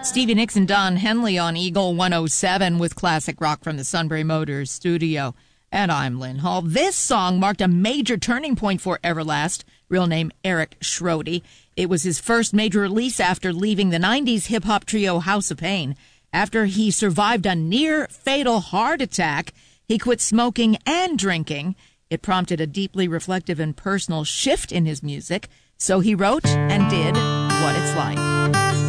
Stevie Nicks and Don Henley on Eagle 107 with classic rock from the Sunbury Motors studio. And I'm Lynn Hall. This song marked a major turning point for Everlast, real name Eric Schrody. It was his first major release after leaving the 90s hip-hop trio House of Pain. After he survived a near-fatal heart attack, he quit smoking and drinking. It prompted a deeply reflective and personal shift in his music, so he wrote and did What It's Like.